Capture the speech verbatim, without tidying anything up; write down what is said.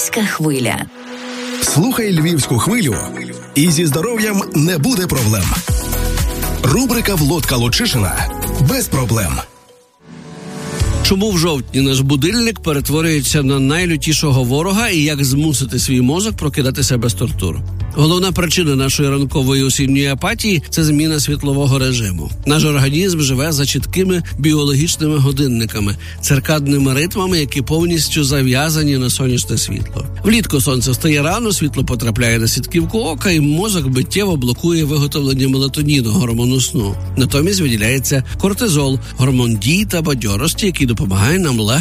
Львівська хвиля. Слухай Львівську хвилю, і зі здоров'ям не буде проблем. Рубрика «Володька Лучишина» без проблем. Чому в жовтні наш будильник перетворюється на найлютішого ворога і як змусити свій мозок прокидатися без тортур? Головна причина нашої ранкової осінньої апатії – це зміна світлового режиму. Наш організм живе за чіткими біологічними годинниками, циркадними ритмами, які повністю зав'язані на сонячне світло. Влітку сонце встає рано, світло потрапляє на сітківку ока, і мозок миттєво блокує виготовлення мелатоніну, гормону сну. Натомість виділяється кортизол, гормон дії та бадьорості, який допомагає нам легко